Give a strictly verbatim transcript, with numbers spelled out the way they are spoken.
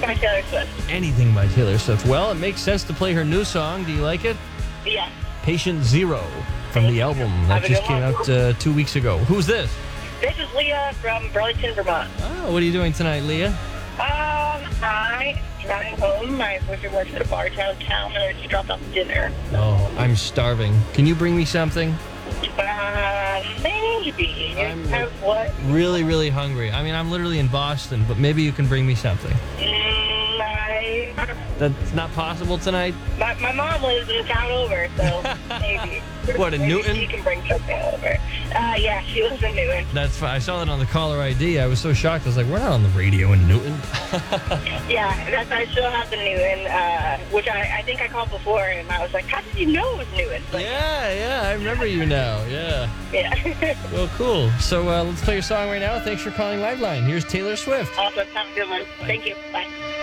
by Taylor Swift. Anything by Taylor Swift. Well, it makes sense to play her new song. Do you like it? Yes. Patient Zero from the album that Have a just good came one. out uh, two weeks ago. Who's this? This is Leah from Burlington, Vermont. Oh, what are you doing tonight, Leah? Um, I driving home. My boyfriend works at a bar downtown, and I just dropped off dinner. Oh, I'm starving. Can you bring me something? Uh, maybe. I'm- Have what? Really, really hungry. I mean, I'm literally in Boston, but maybe you can bring me something. Mm, I, That's not possible tonight? my, my mom lives in town over, so maybe. What, in Maybe Newton? She can bring something over. Uh, yeah, she lives in Newton. That's fine. I saw that on the caller I D. I was so shocked. I was like, we're not on the radio in Newton. Yeah, that's, I still have the Newton, uh, which I, I think I called before, and I was like, how did you know it was Newton? But, Yeah, yeah, I remember you now. Yeah. yeah. Well, cool. So uh, let's play your song right now. Thanks for calling Liveline. Here's Taylor Swift. Awesome. Have a good one. Thank you. Bye.